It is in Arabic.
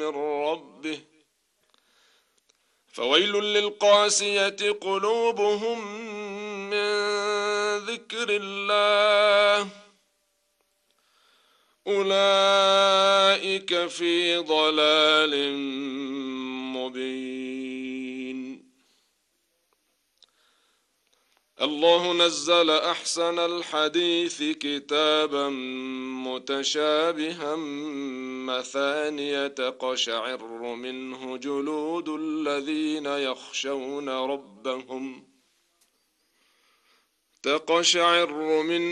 من ربه فويل للقاسية قلوبهم من ذكر الله أولئك في ضلال مبين. الله نزل أحسن الحديث كتابا متشابها مثانية تقشعر منه جلود الذين يخشون ربهم